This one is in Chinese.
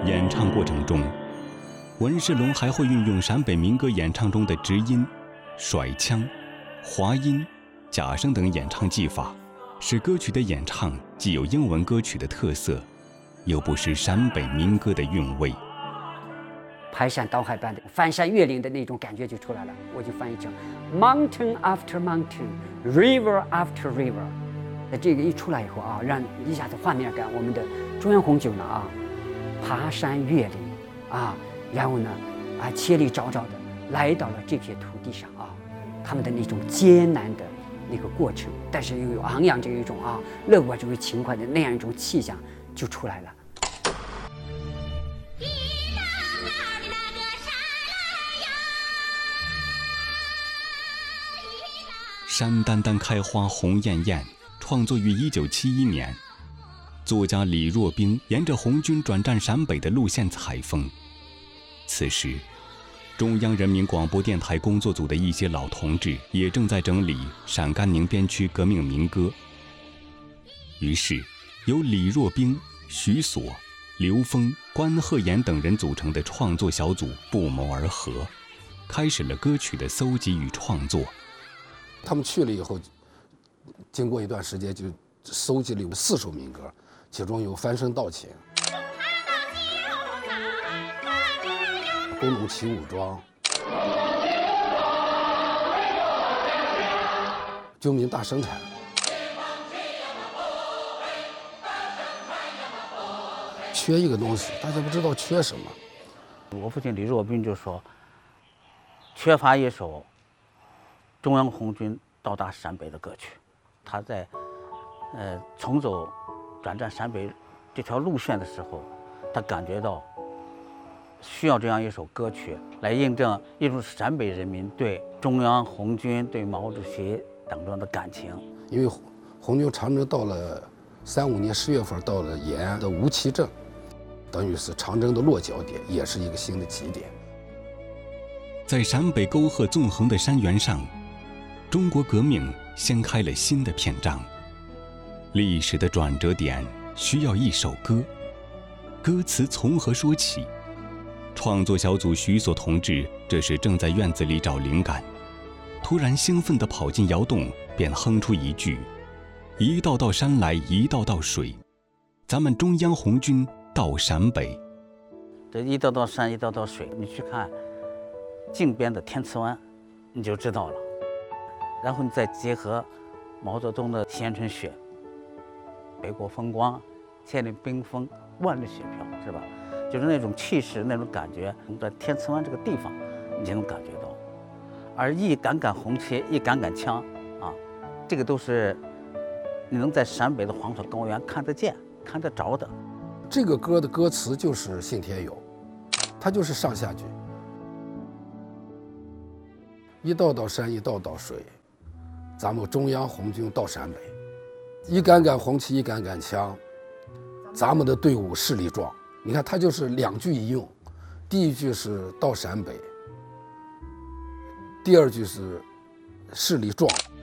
演唱过程中，文世龙还会运用陕北民歌演唱中的直音、甩腔、滑音、假声等演唱技法，使歌曲的演唱既有英文歌曲的特色，又不失陕北民歌的韵味。 排山倒海般的翻山越岭的那种感觉就出来了，我就翻译成 mountain after mountain, river after river。那这个一出来以后啊，让一下子画面感，我们的中央红酒呢啊，爬山越岭啊，然后呢啊千里昭昭的来到了这片土地上啊，他们的那种艰难的那个过程，但是又有昂扬着一种啊乐观主义情怀的那样一种气象就出来了。 山丹丹开花红艳艳，创作于1971年。作家李若冰沿着红军转战陕北的路线采风。此时，中央人民广播电台工作组的一些老同志也正在整理陕甘宁边区革命民歌。于是，由李若冰、徐所、刘峰、关鹤岩等人组成的创作小组不谋而合，开始了歌曲的搜集与创作。 他们去了以后，经过一段时间就搜集了有4首民歌，其中有《翻身道情》、《工农起武装》、《救民大生产》。缺一个东西，大家不知道缺什么。 我父亲李若冰就说，缺乏一首中央红军到达陕北的歌曲。他在重走转战陕北这条路线的时候，他感觉到需要这样一首歌曲来印证一种陕北人民对中央红军、对毛主席等中的感情。 因为红军长征到了35年10月份到了延安的吴旗镇，等于是长征的落脚点，也是一个新的起点。 在陕北沟壑纵横的山原上，中国革命掀开了新的篇章。历史的转折点需要一首歌，歌词从何说起？创作小组徐所同志这时正在院子里找灵感，突然兴奋地跑进窑洞，便哼出一句：一道道山来一道道水，咱们中央红军到陕北。 这一道道山一道道水，你去看靖边的天慈湾，你就知道了。然后你再结合毛泽东的《咸春雪》，北国风光，千里冰封，万里雪飘，是吧？就是那种气势，那种感觉，在天慈湾这个地方，你就能感觉到。而一杆杆红旗，一杆杆枪，啊，这个都是你能在陕北的黄土高原看得见、看得着的。 这个歌的歌词就是信天游，它就是上下句。一道道山，一道道水，咱们中央红军到陕北。一杆杆红旗，一杆杆枪，咱们的队伍势力壮。你看，它就是2句一用，第一句是到陕北，第二句是势力壮。